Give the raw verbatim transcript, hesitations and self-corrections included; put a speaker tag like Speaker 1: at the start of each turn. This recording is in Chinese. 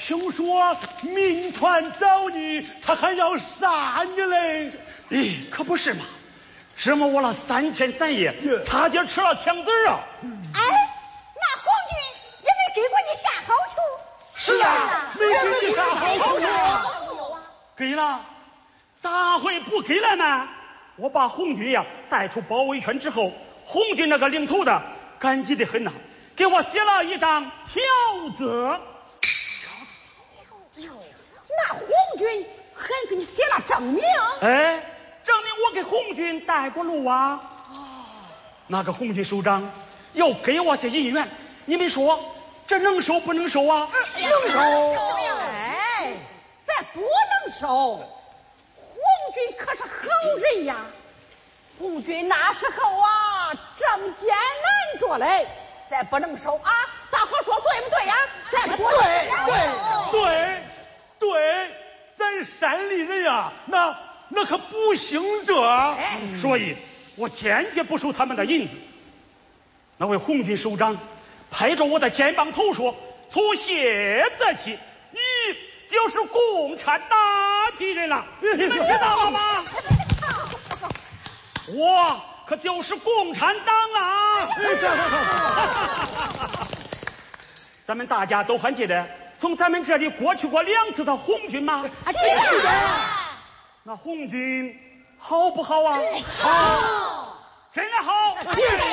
Speaker 1: 听说民团找你，他还要杀你嘞！
Speaker 2: 咦，可不是嘛！折磨我了三天三夜，差点吃了枪子啊！
Speaker 3: 哎，那红军也没给过你啥好处。
Speaker 1: 是啊，没给你啥好处啊！
Speaker 2: 给了，咋会不给了呢？我把红军呀带出包围圈之后，红军那个领头的感激的很呐、啊，给我写了一张条子。
Speaker 3: 那红军还给你写了证明？
Speaker 2: 哎，证明我给红军带过路啊。哦，那个红军首长要给我些银元，你们说这能收不能收啊？
Speaker 3: 能收。哎，咱不能收。红军可是好人呀，红军那时候啊正艰难着嘞，咱不能收啊！大伙说对不对呀？咱不
Speaker 1: 对对对对，咱山里人呀，那那可不行这，
Speaker 3: 哎、
Speaker 2: 所以我坚决不收他们的银子。那位红军首长拍着我的肩膀头说：“从现在起，你就是共产党敌人了，你们知道了吗？我可就是共产党啊！”咱们大家都还记得从咱们这里过去过两次的红军吗？
Speaker 3: 是的。
Speaker 2: 那红军好不好啊？
Speaker 3: 好，
Speaker 2: 真的好。